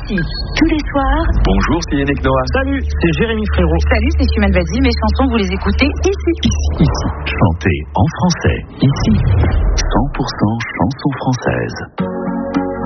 ici, tous les soirs. Bonjour, c'est Yannick Noah. Salut, c'est Jérémy Frérot. Salut, c'est Chimène Badi. Mes chansons, vous les écoutez ici. Ici, chantez en français. Ici, 100% chansons françaises.